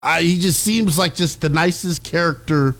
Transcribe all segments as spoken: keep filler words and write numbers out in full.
I, he just seems like just the nicest character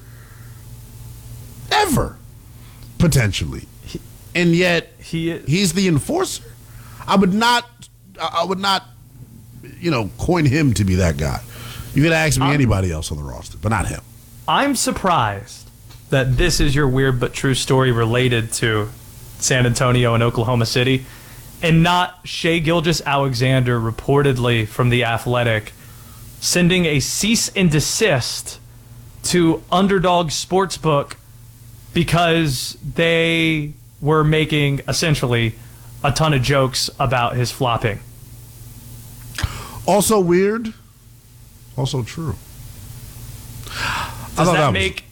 ever, potentially. And yet he he's the enforcer. I would not I would not you know coin him to be that guy. You could ask me I'm, anybody else on the roster, but not him. I'm surprised that this is your weird but true story related to San Antonio and Oklahoma City, and not Shai Gilgeous-Alexander reportedly from The Athletic sending a cease and desist to Underdog Sportsbook because they were making essentially a ton of jokes about his flopping. Also weird, also true. Does that, that make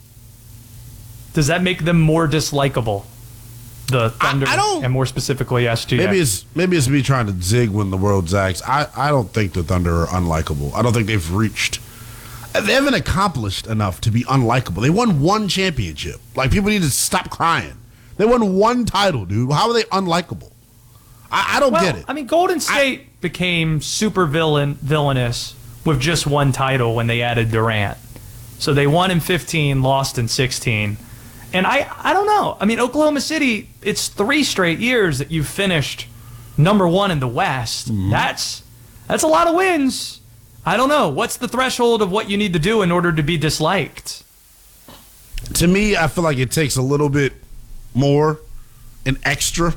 was... Does that make them more dislikable? The Thunder, I, I don't, and more specifically S G A. Maybe it's maybe it's me trying to zig when the world zags. I, I don't think the Thunder are unlikable. I don't think they've reached. They haven't accomplished enough to be unlikable. They won one championship. Like, people need to stop crying. They won one title, dude. How are they unlikable? I, I don't well, get it. I mean, Golden State I, became super villain villainous with just one title when they added Durant. So they won in fifteen, lost in sixteen. And I, I don't know. I mean, Oklahoma City, it's three straight years that you've finished number one in the West. Mm-hmm. That's that's a lot of wins. I don't know. What's the threshold of what you need to do in order to be disliked? To me, I feel like it takes a little bit more, an extra,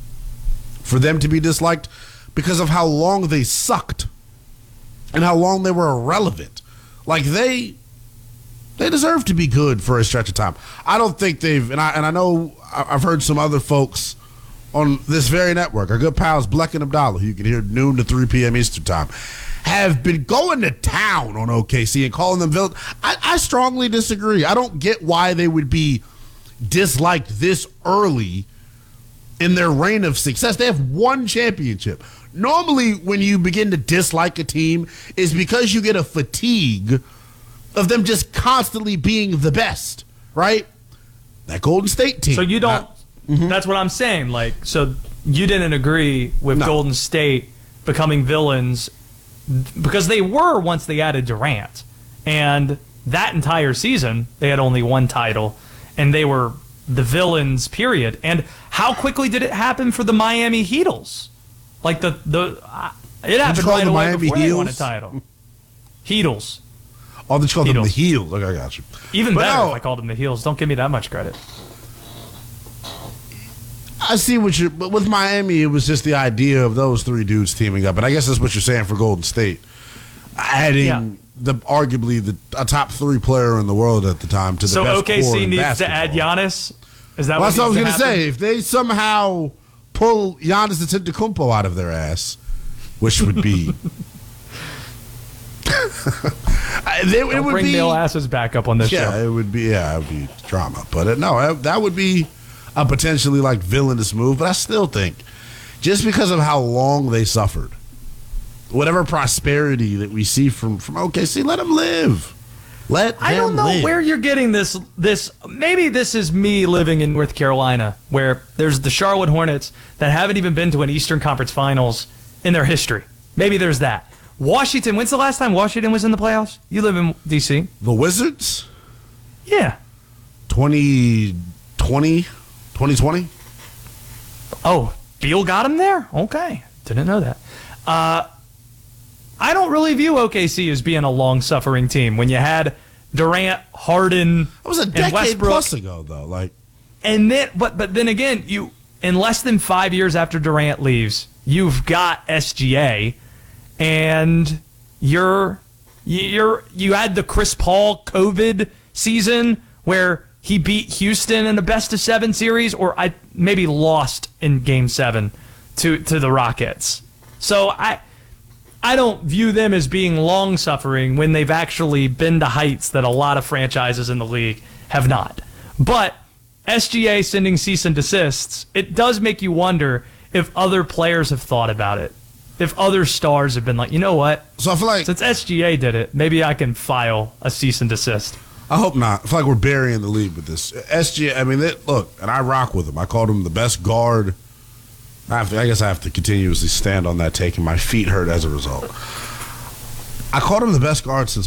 for them to be disliked because of how long they sucked and how long they were irrelevant. Like, they they deserve to be good for a stretch of time. I don't think they've, and I and I know I've heard some other folks on this very network, our good pals Bleck and Abdallah, who you can hear noon to three p.m. Eastern time, have been going to town on O K C and calling them villain. I, I strongly disagree. I don't get why they would be disliked this early in their reign of success. They have one championship. Normally, when you begin to dislike a team, is because you get a fatigue of them just constantly being the best, right? That Golden State team. So you don't. Uh, mm-hmm. That's what I'm saying. Like, so you didn't agree with no. Golden State becoming villains because they were once they added Durant, and that entire season they had only one title, and they were the villains. Period. And how quickly did it happen for the Miami Heatles? Like the the uh, it happened right away Miami before Heels? They won a title. Heatles. Oh, they called them the Heels. Look, I got you. Even but better no, if I called them the Heels. Don't give me that much credit. I see what you're, but with Miami, it was just the idea of those three dudes teaming up. And I guess that's what you're saying for Golden State. Adding yeah. the arguably the a top three player in the world at the time to the so best O K C core in needs basketball. to add Giannis? Is that well, what that's what I was going to say. If they somehow pull Giannis Antetokounmpo out of their ass, which would be... they, Don't it would bring be, male asses back up on this yeah, show. it would be yeah, it would be drama. But uh, no, that would be a potentially like villainous move. But I still think, just because of how long they suffered, whatever prosperity that we see from from O K C, let them live. Let I them don't know live. where you're getting this. This maybe this is me living in North Carolina, where there's the Charlotte Hornets that haven't even been to an Eastern Conference Finals in their history. Maybe there's that. Washington, when's the last time Washington was in the playoffs? You live in D C. The Wizards? Yeah. twenty twenty? twenty twenty? Oh, Beal got him there? Okay. Didn't know that. Uh, I don't really view O K C as being a long-suffering team. When you had Durant, Harden, that was a decade Westbrook, plus ago, though. Like, and then, but but then again, you in less than five years after Durant leaves, you've got S G A. And you're you're you had the Chris Paul COVID season where he beat Houston in a best of seven series, or I maybe lost in Game Seven to to the Rockets. So I I don't view them as being long suffering when they've actually been to heights that a lot of franchises in the league have not. But S G A sending cease and desists, it does make you wonder if other players have thought about it. If other stars have been like, you know what? So I feel like since S G A did it, maybe I can file a cease and desist. I hope not. I feel like we're burying the league with this. S G A, I mean, they, look, and I rock with him. I called him the best guard. I, have to, I guess I have to continuously stand on that take, and my feet hurt as a result. I called him the best guard since